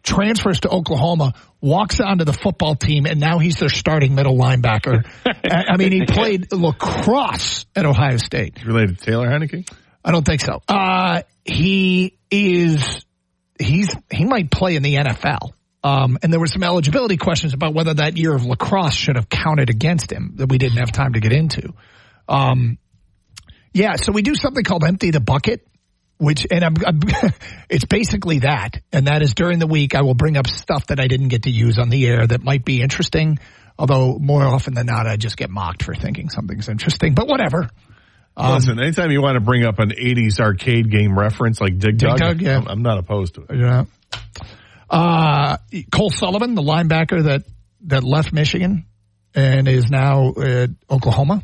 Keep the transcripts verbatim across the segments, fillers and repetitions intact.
transfers to Oklahoma, walks onto the football team, and now he's their starting middle linebacker. I mean, he played lacrosse at Ohio State. Related to Taylor Heineke? I don't think so. Uh, he is, he's, he might play in the N F L. Um, and there were some eligibility questions about whether that year of lacrosse should have counted against him that we didn't have time to get into. Um, yeah, so we do something called Empty the Bucket, which, and I'm, I'm it's basically that. And that is during the week, I will bring up stuff that I didn't get to use on the air that might be interesting. Although more often than not, I just get mocked for thinking something's interesting, but whatever. Um, Listen, anytime you want to bring up an eighties arcade game reference like Dig Dug, Dig Dug yeah. I'm, I'm not opposed to it. Yeah. Uh, Cole Sullivan, the linebacker that, that left Michigan and is now at Oklahoma.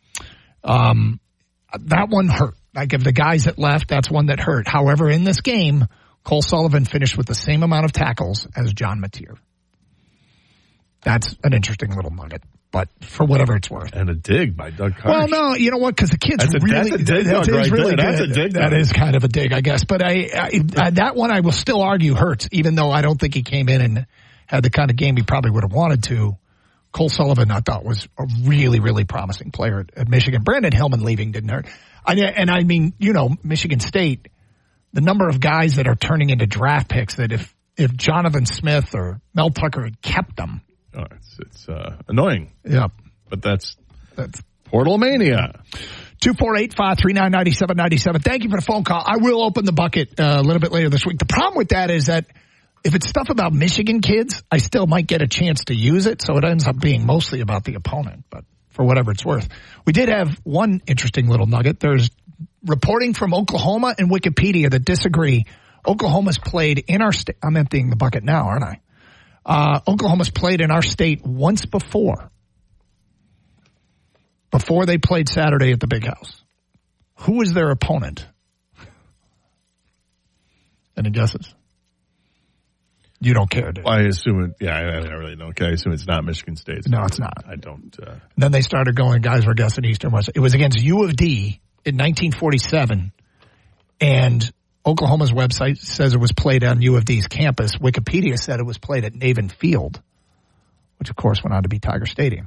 Um, that one hurt. Like if the guys that left, that's one that hurt. However, in this game, Cole Sullivan finished with the same amount of tackles as John Mateer. That's an interesting little nugget, but for whatever it's worth. And a dig by Doug Karsh. Well, no, you know what? Because the kid's that's a, really, that's a dig that, right really there. That's a dig. That is kind of a dig, I guess. But I, I, I, that one I will still argue hurts, even though I don't think he came in and had the kind of game he probably would have wanted to. Cole Sullivan, I thought, was a really, really promising player at, at Michigan. Brandon Hillman leaving didn't hurt. I, and I mean, you know, Michigan State, the number of guys that are turning into draft picks that if, if Jonathan Smith or Mel Tucker had kept them. Oh, it's, it's uh, annoying. Yeah. But that's, that's Portal Mania. two four eight, five three nine, nine seven nine seven. Thank you for the phone call. I will open the bucket uh, a little bit later this week. The problem with that is that if it's stuff about Michigan kids, I still might get a chance to use it. So it ends up being mostly about the opponent, but for whatever it's worth. We did have one interesting little nugget. There's reporting from Oklahoma and Wikipedia that disagree. Oklahoma's played in our state. I'm emptying the bucket now, aren't I? Uh, Oklahoma's played in our state once before. Before they played Saturday at the Big House. Who is their opponent? Any guesses? You don't care, do you? Well, I assume it, yeah, I, I really don't care. I assume it's not Michigan State. No, it's not. I don't. Uh... Then they started going, guys were guessing Eastern West. It was against U of D in nineteen forty-seven, and Oklahoma's website says it was played on U of D's campus. Wikipedia said it was played at Navin Field, which of course went on to be Tiger Stadium.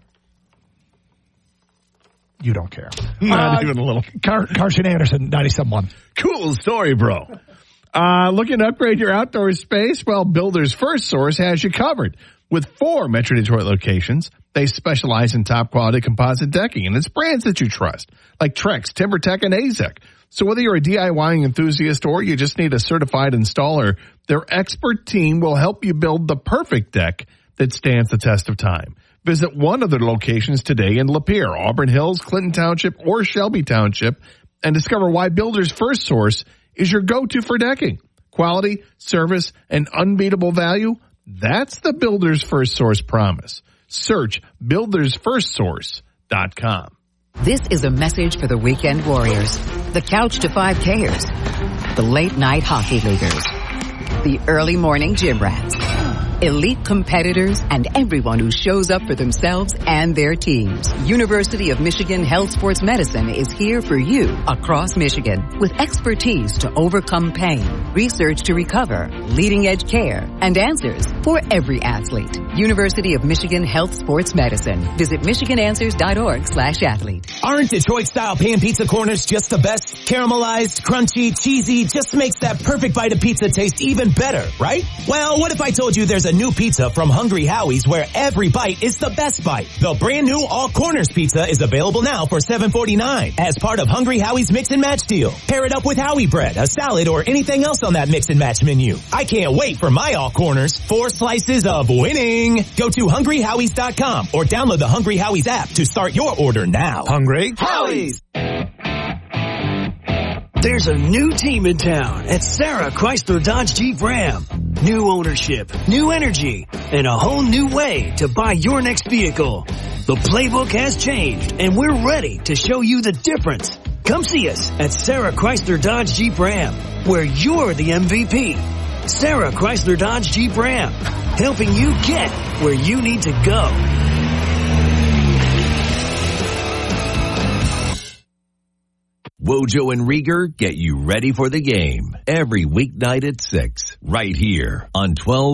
You don't care. Not uh, even a little. Car- Carson Anderson, ninety-seven point one. Cool story, bro. Uh, looking to upgrade your outdoor space? Well, Builders First Source has you covered. With four Metro Detroit locations, they specialize in top quality composite decking, and it's brands that you trust, like Trex, TimberTech, and A Z E C. So whether you're a DIYing enthusiast or you just need a certified installer, their expert team will help you build the perfect deck that stands the test of time. Visit one of their locations today in Lapeer, Auburn Hills, Clinton Township, or Shelby Township, and discover why Builders First Source is your go-to for decking. Quality, service, and unbeatable value. That's the Builders First Source promise. Search builders first source dot com. This is a message for the weekend warriors, the couch to five Kers, the late night hockey leaguers, the early morning gym rats, elite competitors, and everyone who shows up for themselves and their teams. University of Michigan Health Sports Medicine is here for you across Michigan with expertise to overcome pain, research to recover, leading edge care, and answers for every athlete. University of Michigan Health Sports Medicine. Visit michigan answers dot org slash athlete. Aren't Detroit-style pan pizza corners just the best? Caramelized, crunchy, cheesy, just makes that perfect bite of pizza taste even better, right? Well, what if I told you there's a new pizza from Hungry Howie's where every bite is the best bite? The brand new All Corners pizza is available now for seven forty-nine as part of Hungry Howie's Mix and Match deal. Pair it up with Howie bread, a salad, or anything else on that Mix and Match menu. I can't wait for my All Corners. Four slices of winning. Go to hungry howies dot com or download the Hungry Howie's app to start your order now. Hungry Howie's. There's a new team in town at Sarah Chrysler Dodge Jeep Ram. New ownership, new energy, and a whole new way to buy your next vehicle. The playbook has changed, and we're ready to show you the difference. Come see us at Sarah Chrysler Dodge Jeep Ram, where you're the M V P. Sarah Chrysler Dodge Jeep Ram, helping you get where you need to go. Wojo and Rieger get you ready for the game every weeknight at six, right here on twelve